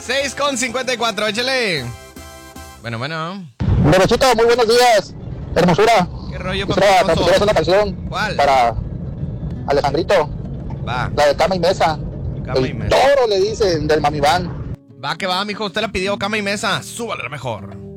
6:54, échale. Bueno. Bebecito, muy buenos días. Hermosura. ¿Qué rollo, Quisiera papá? hacer una canción. ¿Cuál? Para Alejandrito. Va. La de Cama y Mesa. Cama y El Mesa. toro le dicen del Mami Van. Va que va, mijo. Usted la pidió, cama y mesa. Súbale la mejor.